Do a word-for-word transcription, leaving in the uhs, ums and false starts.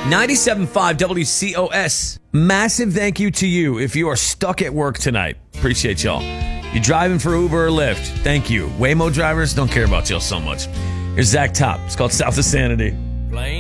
ninety-seven point five W C O S. Massive thank you to you if you are stuck at work tonight. Appreciate y'all. You're driving for Uber or Lyft. Thank you. Waymo drivers don't care about y'all so much. Here's Zach Top. It's called South of Sanity.